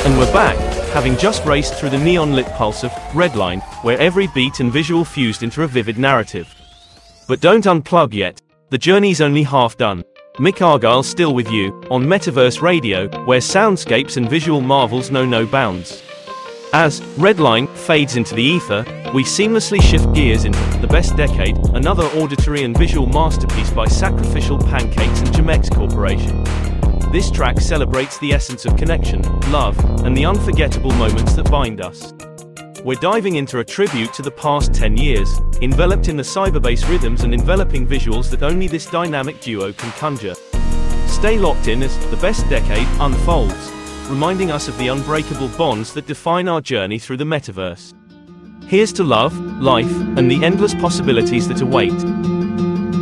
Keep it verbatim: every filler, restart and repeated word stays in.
And we're back, having just raced through the neon-lit pulse of Redline, where every beat and visual fused into a vivid narrative. But don't unplug yet. The journey's only half done. Mick Argyle's still with you, on Metaverse Radio, where soundscapes and visual marvels know no bounds. As Redline fades into the ether, we seamlessly shift gears into The Best Decade, another auditory and visual masterpiece by Sacrificial Pancakes and Jamex Corporation. This track celebrates the essence of connection, love, and the unforgettable moments that bind us. We're diving into a tribute to the past ten years, enveloped in the cyber-bass rhythms and enveloping visuals that only this dynamic duo can conjure. Stay locked in as The Best Decade unfolds, reminding us of the unbreakable bonds that define our journey through the metaverse. Here's to love, life, and the endless possibilities that await.